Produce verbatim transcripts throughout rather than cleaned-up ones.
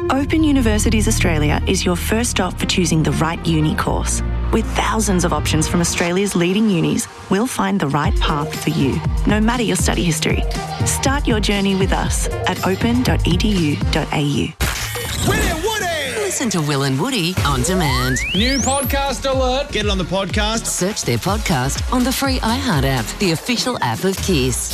Open Universities Australia is your first stop for choosing the right uni course. With thousands of options from Australia's leading unis, we'll find the right path for you, no matter your study history. Start your journey with us at open dot e d u dot a u. Listen to Will and Woody on demand. New podcast alert. Get it on the podcast. Search their podcast on the free iHeart app, the official app of Kiss.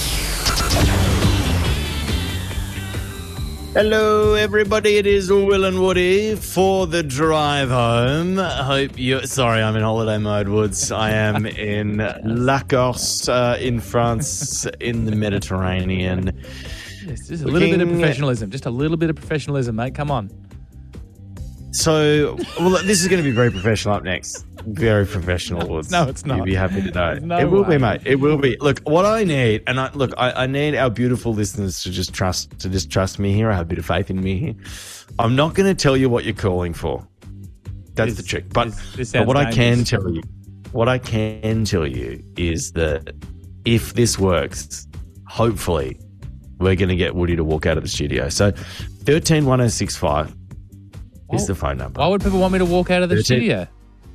Hello, everybody. It is Will and Woody for the drive home. I hope you. Sorry, I'm in holiday mode, Woods. I am in Lacoste uh, in France, in the Mediterranean. Yes, just a little bit of professionalism. Just a little bit of professionalism, mate. Come on. So, well, this is going to be very professional up next. Very professional, Woods. No, it's not. You'll be happy to know. No it will way. be, mate. It will be. Look, what I need, and I look, I, I need our beautiful listeners to just trust, to just trust me here. I have a bit of faith in me here. I'm not going to tell you what you're calling for. That's This- the trick. But, this- this but sounds what I can dangerous. tell you, what I can tell you is that if this works, hopefully, we're going to get Woody to walk out of the studio. So, thirteen one oh six five is Why- the phone number. Why would people want me to walk out of the thirteen studio?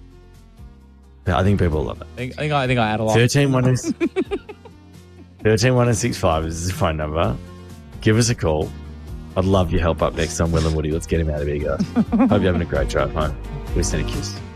I think people love it. I think I think I, think I add a lot. thirteen one oh six five is the phone number. Give us a call. I'd love your help up next on Will and Woody. Let's get him out of here, guys. Hope you're having a great drive home. We send a kiss.